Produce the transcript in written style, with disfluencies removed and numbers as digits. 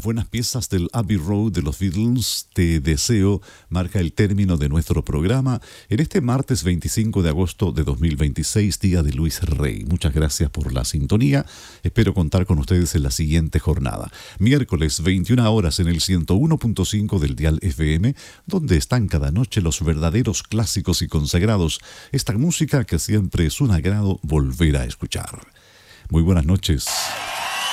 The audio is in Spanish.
buenas piezas del Abbey Road de los Beatles, Te Deseo, marca el término de nuestro programa en este martes 25 de agosto de 2026, día de Luis Rey. Muchas gracias por la sintonía. Espero contar con ustedes en la siguiente jornada. Miércoles 21 horas en el 101.5 del dial FM, donde están cada noche los verdaderos clásicos y consagrados. Esta música que siempre es un agrado volver a escuchar. Muy buenas noches.